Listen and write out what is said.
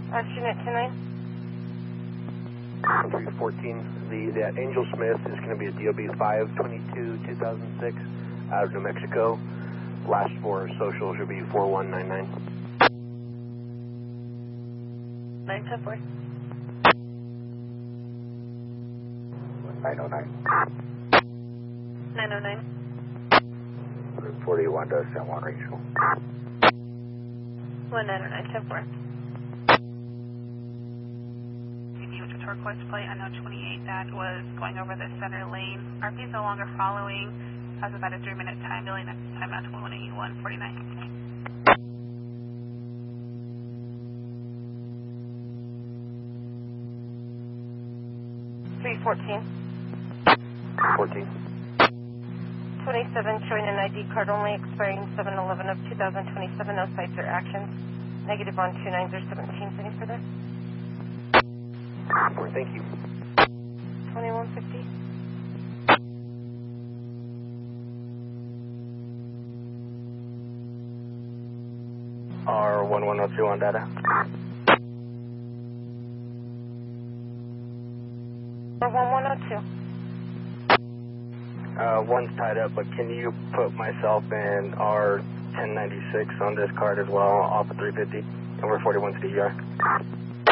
Unit 29. 314. That Angel Smith is going to be a DOB 522-2006 out of New Mexico. Last four social should be 4199. 910-4. 909. 909. 41 to San Juan Regional. 1909-10-4. With a turquoise plate, I know 28 that was going over the center lane. RP is no longer following. Has about a 3-minute time delay. Next time at 181.49. 314. 14. 27 showing an ID card only expiring 7/11 of 2027. No sites or actions. Negative on 29s or 17s. Any further? Thank you. 2150. R1102 on data. Or 1102. One's tied up, but can you put myself in R1096 on this card as well, off of 350, and we're 41 to the ER?